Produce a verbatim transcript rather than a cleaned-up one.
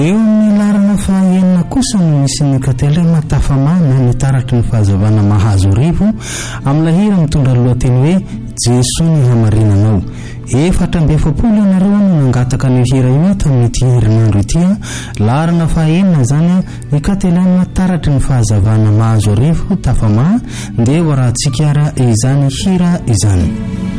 eo amin'ny larana fahaenina kosa no misy ny katela matafamana ny taratry ny fahazavana mahazo rivo amin'ny hira mitondra lohateny hoe Jesu ny hamarinanao. Efatra amby efapolo ianareo no nangataka ny hira io tamin'ity herinandro ity. Larana fahaenina zany ny katelana taratry ny fahazavana mahazo rivo tafama ndeha ho rahantsika izany hira izany.